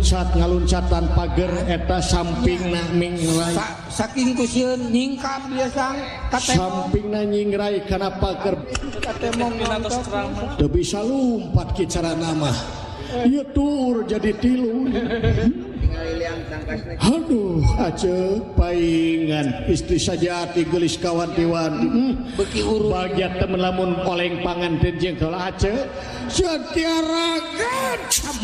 ngaluncatan pager eta sampingna mingrai saking kusieun nyingkap biasa sampingna nyingrai kana pager teu bisa lumpat ki carana mah ieu tur jadi tilu aduh aceuk paingan istri sajati geulis kawanti-wanti beki urut bagian temen lamun oleng pangan jeung kalau aceuk setiaragan